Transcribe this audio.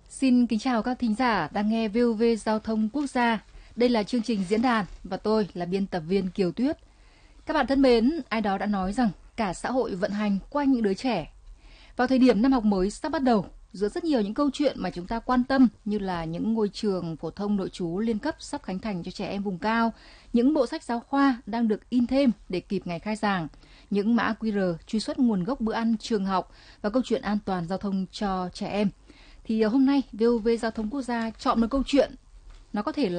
Xin kính chào các thính giả đang nghe VOV Giao thông Quốc gia. Đây là chương trình diễn đàn và tôi là biên tập viên Kiều Tuyết. Các bạn thân mến, ai đó đã nói rằng cả xã hội vận hành quanh những đứa trẻ. Vào thời điểm năm học mới sắp bắt đầu, giữa rất nhiều những câu chuyện mà chúng ta quan tâm như là những ngôi trường phổ thông nội trú liên cấp sắp khánh thành cho trẻ em vùng cao, những bộ sách giáo khoa đang được in thêm để kịp ngày khai giảng, những mã QR truy xuất nguồn gốc bữa ăn trường học và câu chuyện an toàn giao thông cho trẻ em. Thì hôm nay VOV Giao thông Quốc gia chọn một câu chuyện nó có thể